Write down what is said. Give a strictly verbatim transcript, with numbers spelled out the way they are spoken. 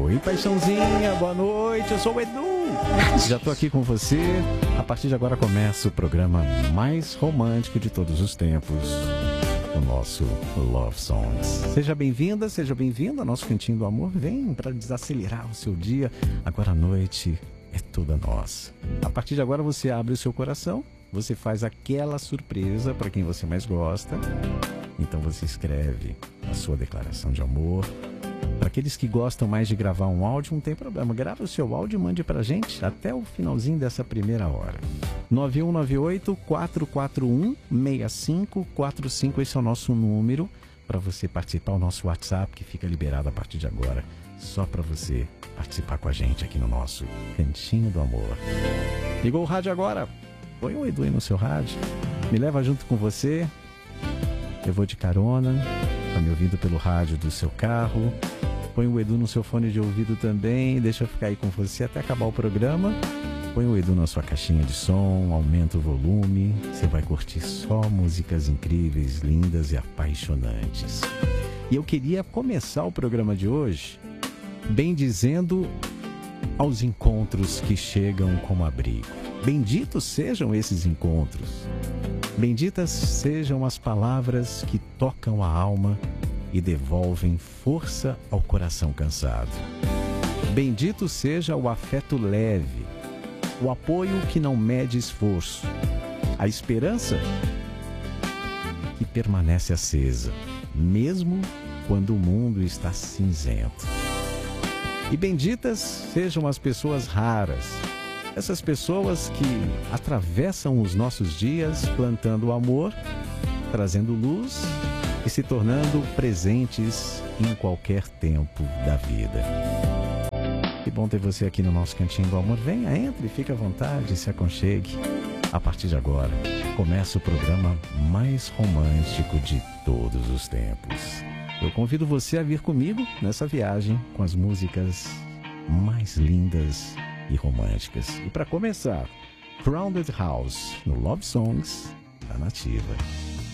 Oi, paixãozinha, boa noite, eu sou o Edu. Já tô aqui com você. A partir de agora começa o programa mais romântico de todos os tempos, o nosso Love Songs. Seja bem-vinda, seja bem-vindo ao nosso Cantinho do Amor. Vem para desacelerar o seu dia. Agora a noite é toda nossa. A partir de agora você abre o seu coração, você faz aquela surpresa para quem você mais gosta. Então você escreve a sua declaração de amor. Para aqueles que gostam mais de gravar um áudio, não tem problema. Grava o seu áudio e mande pra gente até o finalzinho dessa primeira hora. nove um nove oito, quatro quatro um, seis cinco quatro cinco. Esse é o nosso número para você participar. O nosso WhatsApp que fica liberado a partir de agora. Só para você participar com a gente aqui no nosso Cantinho do Amor. Ligou o rádio agora? Põe o Edu aí no seu rádio. Me leva junto com você. Eu vou de carona. Tá me ouvindo pelo rádio do seu carro. Põe o Edu no seu fone de ouvido também. Deixa eu ficar aí com você até acabar o programa. Põe o Edu na sua caixinha de som. Aumenta o volume. Você vai curtir só músicas incríveis, lindas e apaixonantes. E eu queria começar o programa de hoje bem dizendo aos encontros que chegam como abrigo. Benditos sejam esses encontros. Benditas sejam as palavras que tocam a alma e devolvem força ao coração cansado. Bendito seja o afeto leve, o apoio que não mede esforço, a esperança que permanece acesa, mesmo quando o mundo está cinzento. E benditas sejam as pessoas raras, essas pessoas que atravessam os nossos dias plantando o amor, trazendo luz e se tornando presentes em qualquer tempo da vida. Que bom ter você aqui no nosso Cantinho do Amor. Venha, entre, fique à vontade, se aconchegue. A partir de agora, começa o programa mais romântico de todos os tempos. Eu convido você a vir comigo nessa viagem com as músicas mais lindas e românticas. E para começar, Crowded House no Love Songs da Nativa.